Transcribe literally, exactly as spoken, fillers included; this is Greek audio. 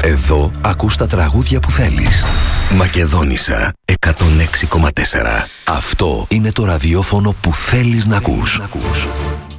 Εδώ ακούς τα τραγούδια που θέλεις. Μακεδόνισσα εκατόν έξι κόμμα τέσσερα. Αυτό είναι το ραδιόφωνο που θέλεις να ακούς.